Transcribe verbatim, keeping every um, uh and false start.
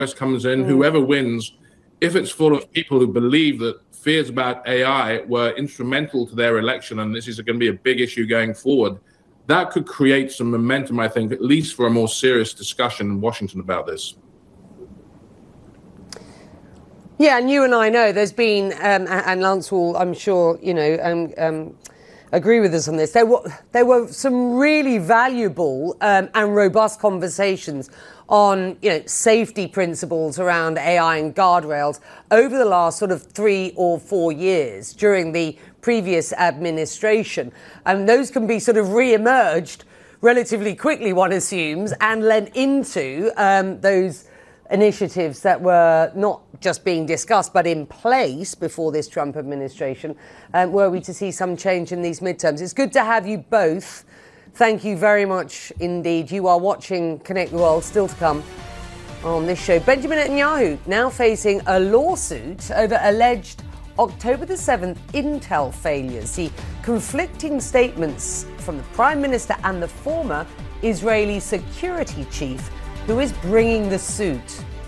comes in, mm. whoever wins, if it's full of people who believe that fears about A I were instrumental to their election, and this is going to be a big issue going forward, that could create some momentum, I think, at least for a more serious discussion in Washington about this. Yeah, and you and I know there's been, um, and Lance will, I'm sure, you know, um, um, agree with us on this. There were there were some really valuable um, and robust conversations on, you know, safety principles around A I and guardrails over the last sort of three or four years during the previous administration, and those can be sort of re-emerged relatively quickly, one assumes, and led into um, those initiatives that were not just being discussed but in place before this Trump administration. Um, were we to see some change in these midterms? It's good to have you both. Thank you very much indeed. You are watching Connect the World, still to come on this show. Benjamin Netanyahu now facing a lawsuit over alleged October the seventh Intel failures. See conflicting statements from the Prime Minister and the former Israeli security chief who is bringing the suit.